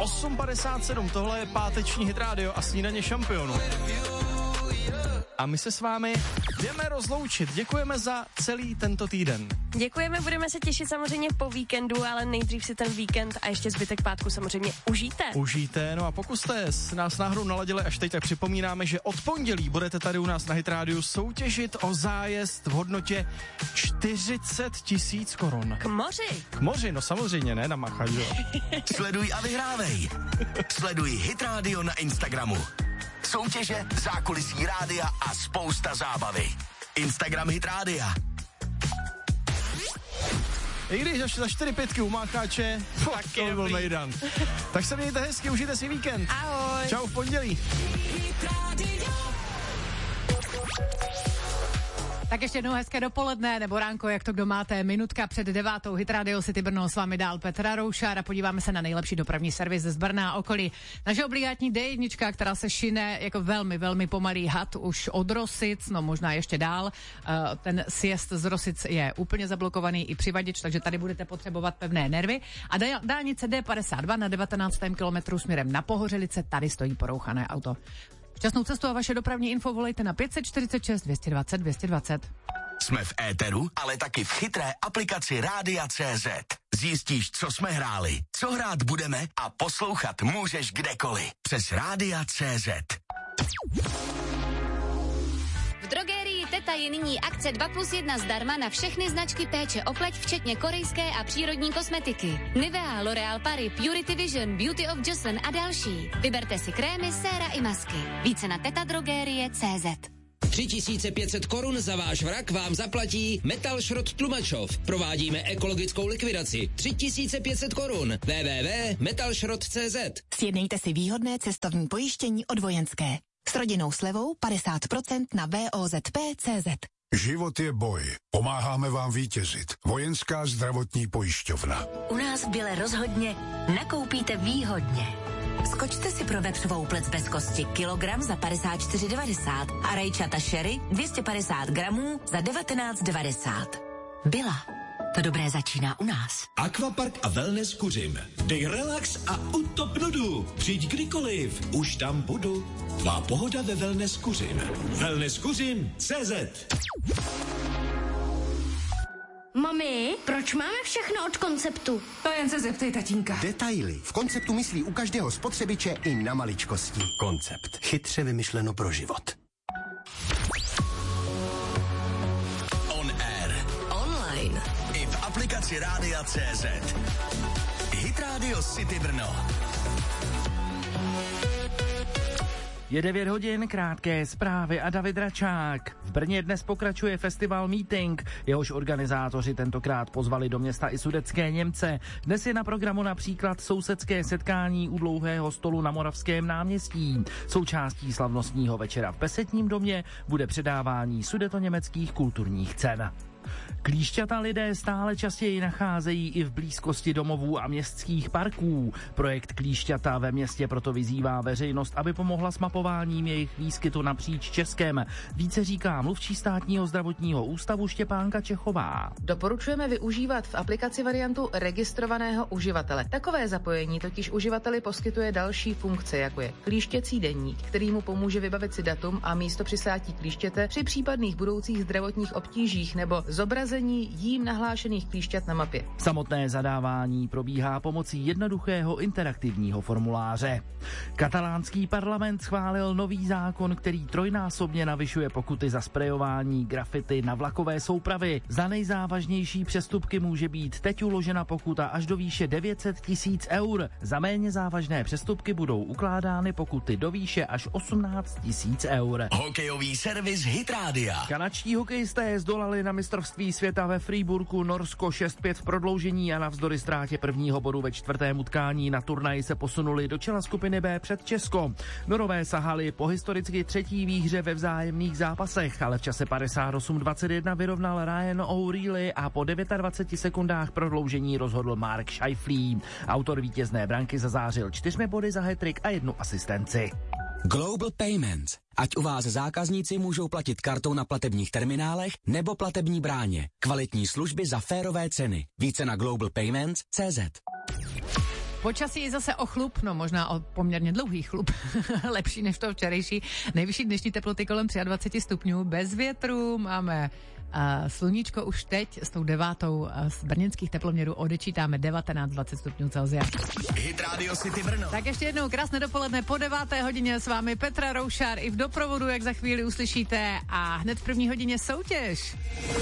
8:57, tohle je páteční Hit Radio a snídaně šampionů. A my se s vámi jdeme rozloučit. Děkujeme za celý tento týden. Děkujeme, budeme se těšit samozřejmě po víkendu, ale nejdřív si ten víkend a ještě zbytek pátku samozřejmě užijte. No a pokud jste nás náhodou naladili až teď, tak připomínáme, že od pondělí budete tady u nás na Hit Radio soutěžit o zájezd v hodnotě 40 000 korun. K moři? K moři, no samozřejmě, ne na Macha, jo. Sleduj a vyhrávej. Sleduj Hit Radio na Instagramu. Soutěže, zákulisí rádia a spousta zábavy. Instagram Hit Rádia. I když za 4-5 u Mácháče, to by byl mejdan. Tak se mějte hezky, užijte si víkend. Ahoj. Čau v pondělí. Tak ještě jednou hezké dopoledne, nebo ránko, jak to kdo máte. Minutka před 9. Hit Radio City Brno, s vámi dál Petra Roušár a podíváme se na nejlepší dopravní servis z Brna a okolí. Naše obligátní D1, která se šine jako velmi, velmi pomalý had už od Rosic, no možná ještě dál. Ten sjezd z Rosic je úplně zablokovaný i přivaděč, takže tady budete potřebovat pevné nervy. A dálnice D52 na 19. kilometru směrem na Pohořelice, tady stojí porouchané auto. Šťastnou cestu a vaše dopravní info volejte na 546 220 220. Jsme v éteru, ale taky v chytré aplikaci Rádia.cz. Zjistíš, co jsme hráli, co hrát budeme a poslouchat můžeš kdekoliv. Přes Rádia.cz. V drogérii Teta je nyní akce 2+1 zdarma na všechny značky péče o pleť, včetně korejské a přírodní kosmetiky. Nivea, L'Oréal Paris, Purity Vision, Beauty of Joseon a další. Vyberte si krémy, séra i masky. Více na tetadrogerie.cz. 3500 korun za váš vrak vám zaplatí Metal Šrot Tlumačov. Provádíme ekologickou likvidaci. 3500 korun. www.metalšrot.cz. Sjednejte si výhodné cestovní pojištění od Vojenské. S rodinnou slevou 50% na VOZP.cz. Život je boj. Pomáháme vám vítězit. Vojenská zdravotní pojišťovna. U nás v Bile rozhodně nakoupíte výhodně. Skočte si pro vepřovou plec bez kosti kilogram za 54,90 a rajčata sherry 250 gramů za 19,90. Byla. To dobré začíná u nás. Aquapark a wellness Kuřim. Dej relax a utop nudu. Přijď kdykoliv, už tam budu. Tvá pohoda ve wellness Kuřim. Wellness Kuřim.cz. Mami, proč máme všechno od Konceptu? To jen se zeptej tatínka. Detaily. V Konceptu myslí u každého spotřebiče i na maličkosti. Koncept. Chytře vymyšleno pro život. On air. Online. I v aplikaci Rádia.cz. Hit Radio City Brno. Je 9 hodin, krátké zprávy a David Račák. V Brně dnes pokračuje festival Meeting, jehož organizátoři tentokrát pozvali do města i sudetské Němce. Dnes je na programu například sousedské setkání u dlouhého stolu na Moravském náměstí. Součástí slavnostního večera v Pesetním domě bude předávání sudetoněmeckých kulturních cen. Klíšťata lidé stále častěji nacházejí i v blízkosti domovů a městských parků. Projekt Klíšťata ve městě proto vyzývá veřejnost, aby pomohla s mapováním jejich výskytu napříč Českem. Více říká mluvčí státního zdravotního ústavu Štěpánka Čechová. Doporučujeme využívat v aplikaci variantu registrovaného uživatele. Takové zapojení totiž uživateli poskytuje další funkce, jako je klíštěcí deník, který mu pomůže vybavit si datum a místo přisátí klíštěte při případných budoucích zdravotních obtížích nebo zobrazení jím nahlášených klíšťat na mapě. Samotné zadávání probíhá pomocí jednoduchého interaktivního formuláře. Katalánský parlament schválil nový zákon, který trojnásobně navyšuje pokuty za sprejování grafity na vlakové soupravy. Za nejzávažnější přestupky může být teď uložena pokuta až do výše 900 000 eur. Za méně závažné přestupky budou ukládány pokuty do výše až 18 000 eur. Hokejový servis Hit Rádia. Kanadští hokejisté zdolali na mistrovství světa ve Freiburgu Norsko 6-5 v prodloužení a navzdory ztrátě prvního bodu ve čtvrtém utkání na turnaji se posunuli do čela skupiny B před Česko. Norové sahali po historicky třetí výhře ve vzájemných zápasech, ale v čase 58-21 vyrovnal Ryan O'Reilly a po 29 sekundách prodloužení rozhodl Mark Scheifele. Autor vítězné branky zazářil 4 body za hat-trick a 1 asistenci. Global Payments. Ať u vás zákazníci můžou platit kartou na platebních terminálech nebo platební bráně. Kvalitní služby za férové ceny. Více na globalpayments.cz. Počasí je zase o chlup, no možná o poměrně dlouhý chlup, lepší než to včerejší. Nejvyšší dnešní teploty kolem 23 stupňů, bez větru, máme sluníčko už teď s tou 9. z brněnských teploměrů odečítáme 19-20 stupňů Celsia. Hit Radio City Brno. Tak ještě jednou krásné dopoledne po 9. hodině s vámi Petra Roušár i v doprovodu, jak za chvíli uslyšíte, a hned v první hodině soutěž.